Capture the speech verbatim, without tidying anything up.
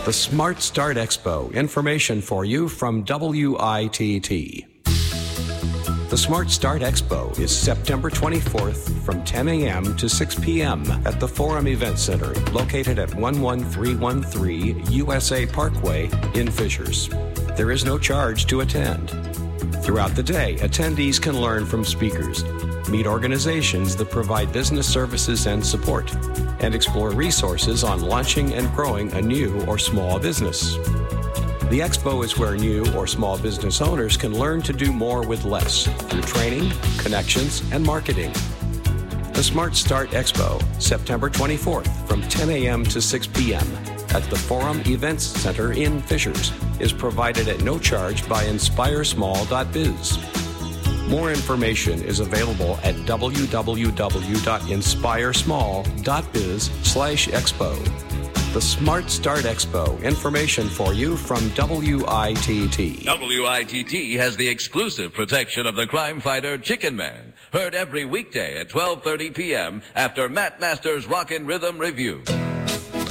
The Smart Start Expo. Information for you from W I T T. The Smart Start Expo is September twenty-fourth from ten a.m. to six p.m. at the Forum Event Center, located at one one three one three U S A Parkway in Fishers. There is no charge to attend. Throughout the day, attendees can learn from speakers, meet organizations that provide business services and support, and explore resources on launching and growing a new or small business. The Expo is where new or small business owners can learn to do more with less through training, connections, and marketing. The Smart Start Expo, September twenty-fourth from ten a.m. to six p.m. at the Forum Events Center in Fishers, is provided at no charge by inspire small dot biz. More information is available at w w w dot inspire small dot biz slash expo. The Smart Start Expo. Information for you from W I T T. W I T T has the exclusive protection of the crime fighter Chicken Man. Heard every weekday at twelve thirty p.m. after Matt Masters' Rockin' Rhythm Review.